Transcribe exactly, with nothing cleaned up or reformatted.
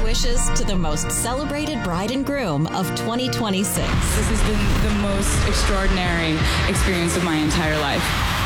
wishes to the most celebrated bride and groom of twenty twenty-six. This has been the most extraordinary experience of my entire life.